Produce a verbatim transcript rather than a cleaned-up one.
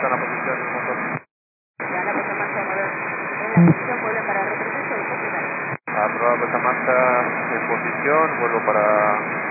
en la posición del motor. Ya la puesta en marcha de motor. En la posición vuelve para retroceso y posicionar. Aprobada puesta en marcha en posición, vuelvo para